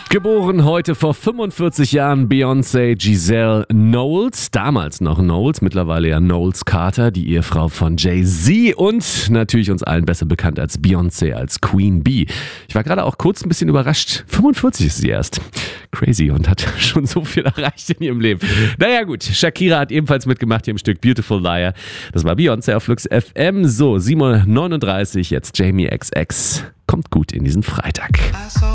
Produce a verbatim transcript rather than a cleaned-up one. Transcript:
Geboren heute vor fünfundvierzig Jahren Beyoncé Giselle Knowles, damals noch Knowles, mittlerweile ja Knowles Carter, die Ehefrau von Jay-Z und natürlich uns allen besser bekannt als Beyoncé, als Queen Bee. Ich war gerade auch kurz ein bisschen überrascht, fünfundvierzig ist sie erst. Crazy und hat schon so viel erreicht in ihrem Leben. Naja gut, Shakira hat ebenfalls mitgemacht hier im Stück Beautiful Liar. Das war Beyoncé auf Flux F M. So, sieben Uhr neununddreißig, jetzt Jamie X X. Kommt gut in diesen Freitag.